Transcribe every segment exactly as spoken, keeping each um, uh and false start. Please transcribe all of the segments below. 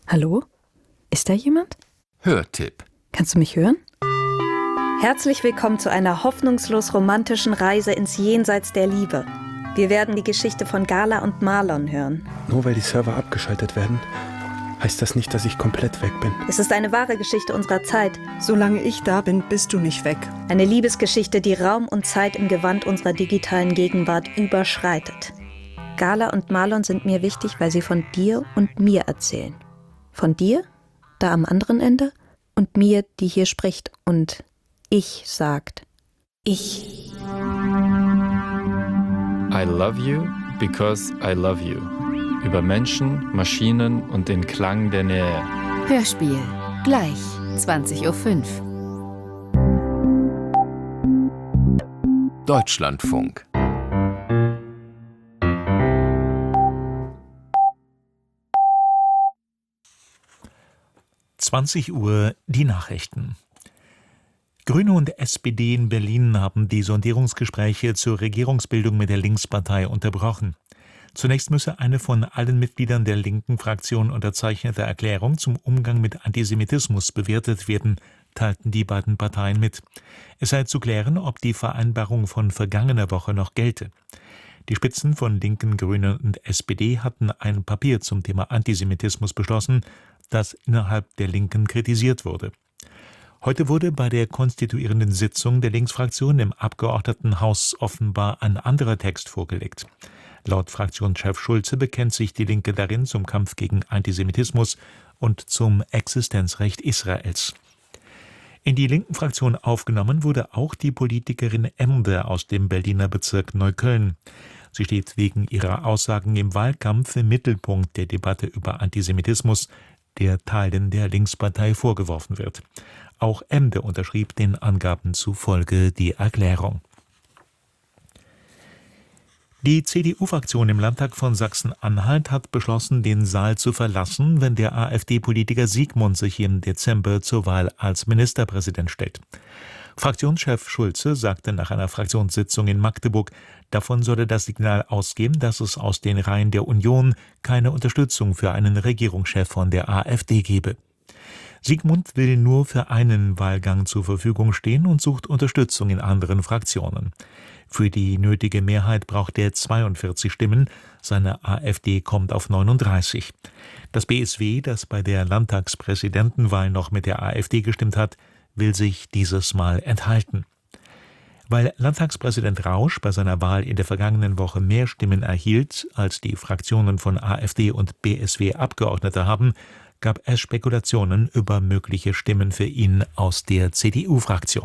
Hallo? Ist da jemand? Hörtipp. Kannst du mich hören? Herzlich willkommen zu einer hoffnungslos romantischen Reise ins Jenseits der Liebe. Wir werden die Geschichte von Gala und Marlon hören. Nur weil die Server abgeschaltet werden, heißt das nicht, dass ich komplett weg bin. Es ist eine wahre Geschichte unserer Zeit. Solange ich da bin, bist du nicht weg. Eine Liebesgeschichte, die Raum und Zeit im Gewand unserer digitalen Gegenwart überschreitet. Gala und Marlon sind mir wichtig, weil sie von dir und mir erzählen. Von dir, da am anderen Ende, und mir, die hier spricht und ich sagt. Ich. I love you because I love you. Über Menschen, Maschinen und den Klang der Nähe. Hörspiel. Gleich. zwanzig Uhr fünf. Deutschlandfunk. zwanzig Uhr die Nachrichten. Grüne und S P D in Berlin haben die Sondierungsgespräche zur Regierungsbildung mit der Linkspartei unterbrochen. Zunächst müsse eine von allen Mitgliedern der linken Fraktion unterzeichnete Erklärung zum Umgang mit Antisemitismus bewertet werden, teilten die beiden Parteien mit. Es sei zu klären, ob die Vereinbarung von vergangener Woche noch gelte. Die Spitzen von Linken, Grünen und S P D hatten ein Papier zum Thema Antisemitismus beschlossen, das innerhalb der Linken kritisiert wurde. Heute wurde bei der konstituierenden Sitzung der Linksfraktion im Abgeordnetenhaus offenbar ein anderer Text vorgelegt. Laut Fraktionschef Schulze bekennt sich die Linke darin zum Kampf gegen Antisemitismus und zum Existenzrecht Israels. In die linken Fraktion aufgenommen wurde auch die Politikerin Emde aus dem Berliner Bezirk Neukölln. Sie steht wegen ihrer Aussagen im Wahlkampf im Mittelpunkt der Debatte über Antisemitismus, der Teilen der Linkspartei vorgeworfen wird. Auch Emde unterschrieb den Angaben zufolge die Erklärung. Die C D U-Fraktion im Landtag von Sachsen-Anhalt hat beschlossen, den Saal zu verlassen, wenn der AfD-Politiker Siegmund sich im Dezember zur Wahl als Ministerpräsident stellt. Fraktionschef Schulze sagte nach einer Fraktionssitzung in Magdeburg, davon solle das Signal ausgehen, dass es aus den Reihen der Union keine Unterstützung für einen Regierungschef von der AfD gebe. Siegmund will nur für einen Wahlgang zur Verfügung stehen und sucht Unterstützung in anderen Fraktionen. Für die nötige Mehrheit braucht er zweiundvierzig Stimmen, seine AfD kommt auf neununddreißig. Das B S W, das bei der Landtagspräsidentenwahl noch mit der AfD gestimmt hat, will sich dieses Mal enthalten. Weil Landtagspräsident Rausch bei seiner Wahl in der vergangenen Woche mehr Stimmen erhielt, als die Fraktionen von AfD und B S W Abgeordnete haben, gab es Spekulationen über mögliche Stimmen für ihn aus der C D U-Fraktion.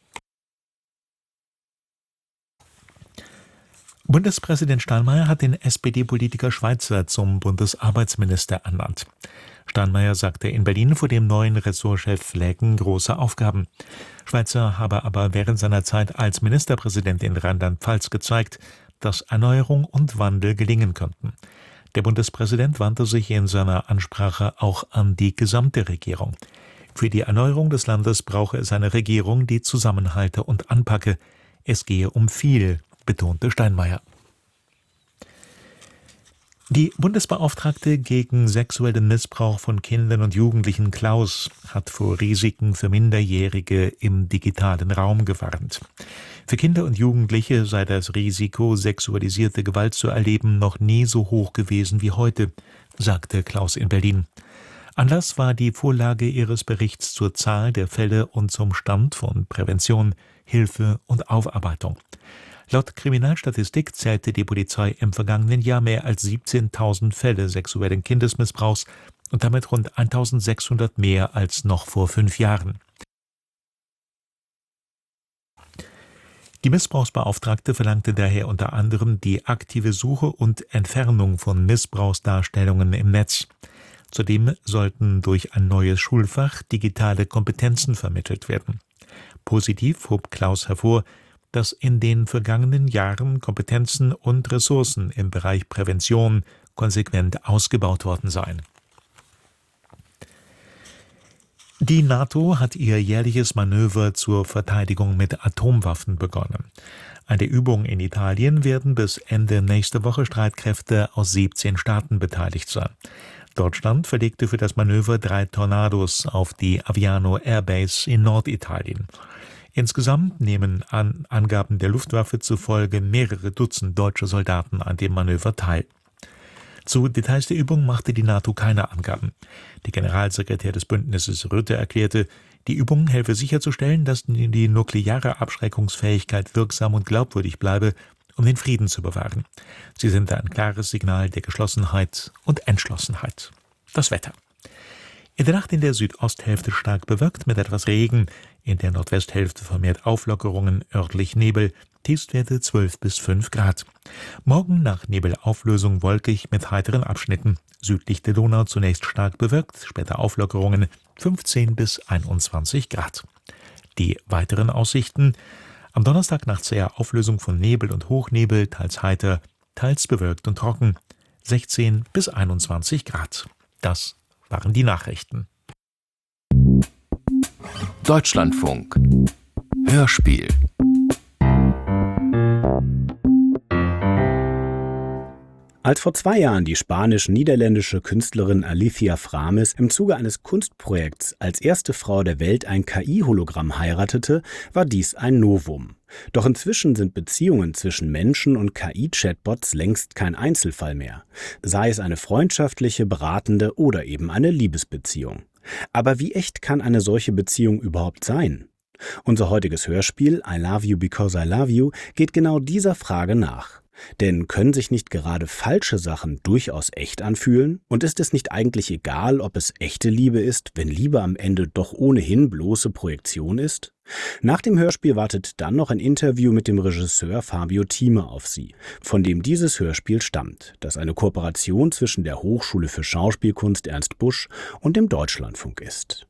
Bundespräsident Steinmeier hat den S P D-Politiker Schweizer zum Bundesarbeitsminister ernannt. Steinmeier sagte in Berlin, vor dem neuen Ressortchef lägen große Aufgaben. Schweizer habe aber während seiner Zeit als Ministerpräsident in Rheinland-Pfalz gezeigt, dass Erneuerung und Wandel gelingen könnten. Der Bundespräsident wandte sich in seiner Ansprache auch an die gesamte Regierung. Für die Erneuerung des Landes brauche es eine Regierung, die zusammenhalte und anpacke. Es gehe um viel, betonte Steinmeier. Die Bundesbeauftragte gegen sexuellen Missbrauch von Kindern und Jugendlichen Klaus hat vor Risiken für Minderjährige im digitalen Raum gewarnt. Für Kinder und Jugendliche sei das Risiko, sexualisierte Gewalt zu erleben, noch nie so hoch gewesen wie heute, sagte Klaus in Berlin. Anlass war die Vorlage ihres Berichts zur Zahl der Fälle und zum Stand von Prävention, Hilfe und Aufarbeitung. Laut Kriminalstatistik zählte die Polizei im vergangenen Jahr mehr als siebzehntausend Fälle sexuellen Kindesmissbrauchs und damit rund eintausendsechshundert mehr als noch vor fünf Jahren. Die Missbrauchsbeauftragte verlangte daher unter anderem die aktive Suche und Entfernung von Missbrauchsdarstellungen im Netz. Zudem sollten durch ein neues Schulfach digitale Kompetenzen vermittelt werden. Positiv hob Klaus hervor, dass in den vergangenen Jahren Kompetenzen und Ressourcen im Bereich Prävention konsequent ausgebaut worden seien. Die NATO hat ihr jährliches Manöver zur Verteidigung mit Atomwaffen begonnen. An der Übung in Italien werden bis Ende nächster Woche Streitkräfte aus siebzehn Staaten beteiligt sein. Deutschland verlegte für das Manöver drei Tornados auf die Aviano Airbase in Norditalien. Insgesamt nehmen an Angaben der Luftwaffe zufolge mehrere Dutzend deutsche Soldaten an dem Manöver teil. Zu Details der Übung machte die NATO keine Angaben. Der Generalsekretär des Bündnisses Rutte erklärte, die Übung helfe sicherzustellen, dass die nukleare Abschreckungsfähigkeit wirksam und glaubwürdig bleibe, um den Frieden zu bewahren. Sie sind ein klares Signal der Geschlossenheit und Entschlossenheit. Das Wetter. In der Nacht in der Südosthälfte stark bewölkt mit etwas Regen, in der Nordwesthälfte vermehrt Auflockerungen, örtlich Nebel, Tiefstwerte zwölf bis fünf Grad. Morgen nach Nebelauflösung wolkig mit heiteren Abschnitten. Südlich der Donau zunächst stark bewölkt, später Auflockerungen, fünfzehn bis einundzwanzig Grad. Die weiteren Aussichten: am Donnerstag nachts eher Auflösung von Nebel und Hochnebel, teils heiter, teils bewölkt und trocken, sechzehn bis einundzwanzig Grad. Das waren die Nachrichten. Deutschlandfunk. Hörspiel. Als vor zwei Jahren die spanisch-niederländische Künstlerin Alicia Framis im Zuge eines Kunstprojekts als erste Frau der Welt ein K I-Hologramm heiratete, war dies ein Novum. Doch inzwischen sind Beziehungen zwischen Menschen und K I-Chatbots längst kein Einzelfall mehr. Sei es eine freundschaftliche, beratende oder eben eine Liebesbeziehung. Aber wie echt kann eine solche Beziehung überhaupt sein? Unser heutiges Hörspiel I Love You Because I Love You geht genau dieser Frage nach. Denn können sich nicht gerade falsche Sachen durchaus echt anfühlen? Und ist es nicht eigentlich egal, ob es echte Liebe ist, wenn Liebe am Ende doch ohnehin bloße Projektion ist? Nach dem Hörspiel wartet dann noch ein Interview mit dem Regisseur Fabio Thieme auf Sie, von dem dieses Hörspiel stammt, das eine Kooperation zwischen der Hochschule für Schauspielkunst Ernst Busch und dem Deutschlandfunk ist.